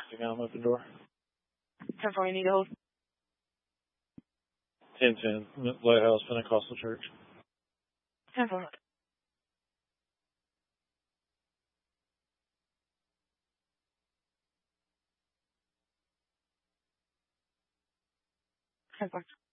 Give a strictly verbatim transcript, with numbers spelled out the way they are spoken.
Hang on, open door. ten four, you need to hold. ten ten, Lighthouse Pentecostal Church. ten four. ten four.